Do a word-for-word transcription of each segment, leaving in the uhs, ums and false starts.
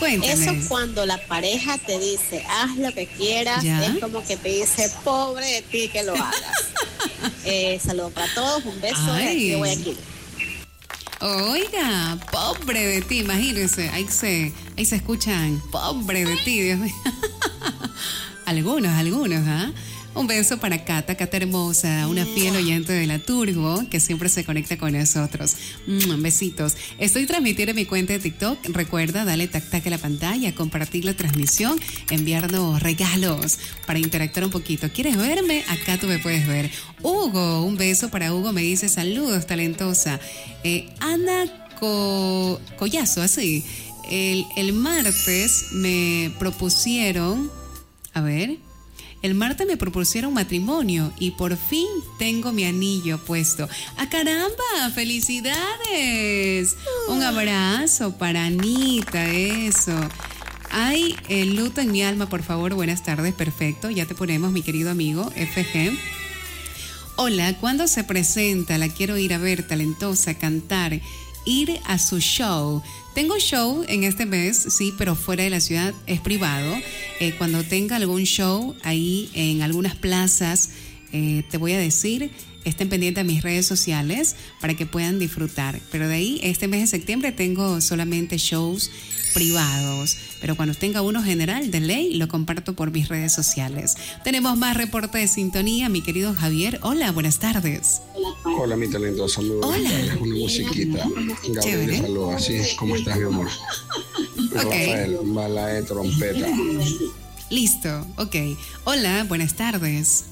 Cuéntame. Eso cuando la pareja te dice, haz lo que quieras, ¿Ya? es como que te dice, pobre de ti que lo hagas. eh, saludos para todos, un beso de aquí de Guayaquil. Oiga, pobre de ti, imagínense, ahí se, ahí se escuchan, pobre de ti, Dios mío. Algunos, algunos, ¿ah? ¿eh? Un beso para Cata, Cata hermosa, una fiel oyente de la Turbo que siempre se conecta con nosotros. Mm, besitos. Estoy transmitiendo en mi cuenta de TikTok. Recuerda, dale tac tac a la pantalla, compartir la transmisión, enviarnos regalos para interactuar un poquito. ¿Quieres verme? Acá tú me puedes ver. Hugo, un beso para Hugo, me dice saludos, talentosa. Eh, Ana Co- Collazo, así. El, el martes me propusieron, a ver... El martes me propusieron matrimonio y por fin tengo mi anillo puesto. ¡Ah, caramba! ¡Felicidades! Un abrazo para Anita, eso. Hay el luto en mi alma, por favor. Buenas tardes, perfecto. Ya te ponemos, mi querido amigo F G. Hola, ¿cuándo se presenta? La quiero ir a ver, talentosa, cantar, ir a su show. Tengo show en este mes, sí, pero fuera de la ciudad, es privado. Eh, cuando tenga algún show ahí en algunas plazas, eh, te voy a decir, estén pendientes a mis redes sociales para que puedan disfrutar. Pero de ahí, este mes de septiembre tengo solamente shows privados, pero cuando tenga uno general de ley lo comparto por mis redes sociales. Tenemos más reporte de sintonía, mi querido Javier. Hola, buenas tardes. Hola, mi talentosa. Saludos. Hola. Una musiquita. Gabriel, saludos. Así es, ¿cómo estás, mi amor? Okay. Rafael, bala de trompeta. Listo, ok. Hola, buenas tardes.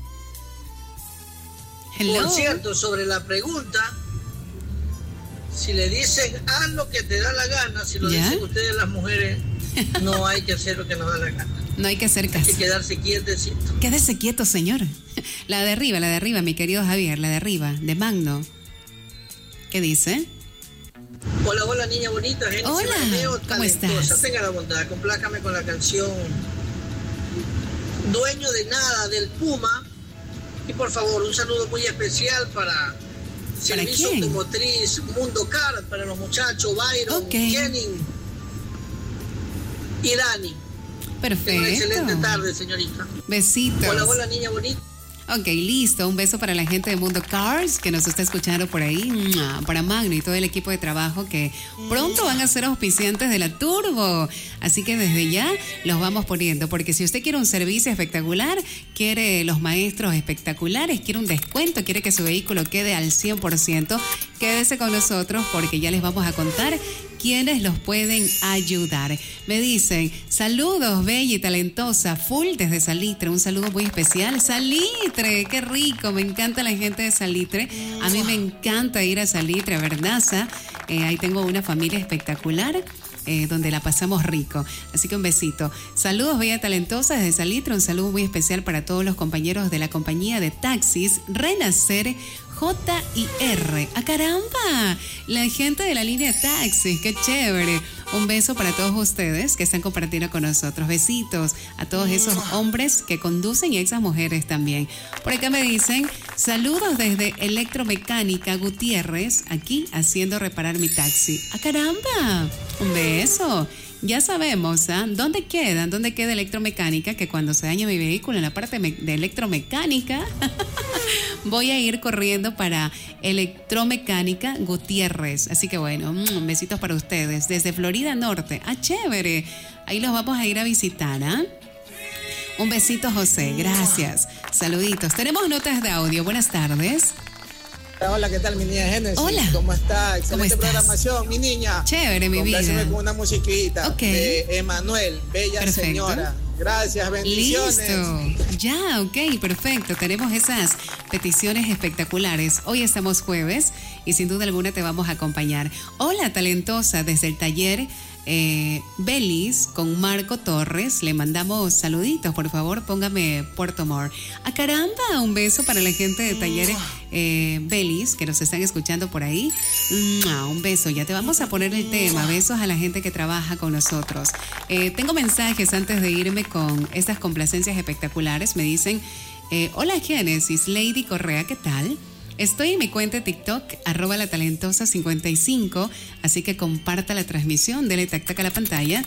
Hello. Por cierto, sobre la pregunta, si le dicen haz lo que te da la gana, si lo ¿Ya? dicen ustedes las mujeres, no hay que hacer lo que nos da la gana. No hay que hacer Hay caso. que quedarse quietecito. Quédese quieto, señor. La de arriba, la de arriba, mi querido Javier, la de arriba, de Magno. ¿Qué dice? Hola, hola, niña bonita. Génesis Hola, Barneo, ¿cómo talentosa. estás? Tenga la bondad, complácame con la canción Dueño de Nada del Puma. Y por favor, un saludo muy especial para Servicio quién? Automotriz Mundo Car, para los muchachos Byron, Ok. Kenny y Dani. Perfecto. Tenga una excelente tarde, señorita. Besitos. Hola, hola, niña bonita. Ok, listo. Un beso para la gente de Mundo Cars que nos está escuchando por ahí. ¡Mua! Para Magno y todo el equipo de trabajo que pronto van a ser auspiciantes de la Turbo. Así que desde ya los vamos poniendo. Porque si usted quiere un servicio espectacular, quiere los maestros espectaculares, quiere un descuento, quiere que su vehículo quede al cien por ciento, quédese con nosotros porque ya les vamos a contar quiénes los pueden ayudar. Me dicen, saludos, bella y talentosa, full desde Salitre, un saludo muy especial. Salitre, qué rico, me encanta la gente de Salitre. A mí me encanta ir a Salitre, a Verdaza. Eh, ahí tengo una familia espectacular. Eh, donde la pasamos rico. Así que un besito. Saludos, bella talentosa desde Salitre. Un saludo muy especial para todos los compañeros de la compañía de taxis Renacer J y R. ¡Ah, caramba! La gente de la línea de taxis, qué chévere. Un beso para todos ustedes que están compartiendo con nosotros. Besitos a todos esos hombres que conducen y a esas mujeres también. Por acá me dicen, saludos desde Electromecánica Gutiérrez, aquí haciendo reparar mi taxi. ¡Ah, caramba! Un beso. Ya sabemos, ¿ah? ¿Dónde quedan? ¿Dónde queda Electromecánica? Que cuando se daña mi vehículo en la parte de electromecánica, voy a ir corriendo para Electromecánica Gutiérrez. Así que bueno, mmm, besitos para ustedes. Desde Florida Norte. ¡Ah, chévere! Ahí los vamos a ir a visitar, ¿ah? Un besito, José. Gracias. Saluditos. Tenemos notas de audio. Buenas tardes. Hola, ¿qué tal, mi niña Génesis? Hola. ¿Cómo está? Excelente ¿Cómo estás? programación, mi niña. Chévere, mi Compláceme vida. con una musiquita Ok. de Emanuel, Bella Perfecto. Señora. Gracias, bendiciones. Listo. Ya, ok, perfecto. Tenemos esas peticiones espectaculares. Hoy estamos jueves y sin duda alguna te vamos a acompañar. Hola, talentosa, desde el taller eh, Belis con Marco Torres. Le mandamos saluditos, por favor, póngame Puerto Amor. ¡Ah, caramba! Un beso para la gente de taller eh, Belis que nos están escuchando por ahí. ¡Mua! Un beso. Ya te vamos a poner el tema. Besos a la gente que trabaja con nosotros. Eh, tengo mensajes antes de irme con estas complacencias espectaculares. Me dicen, eh, hola Génesis, Lady Correa, ¿qué tal? Estoy en mi cuenta de TikTok, arroba la talentosa cincuenta y cinco, así que comparta la transmisión, dele tac tac a la pantalla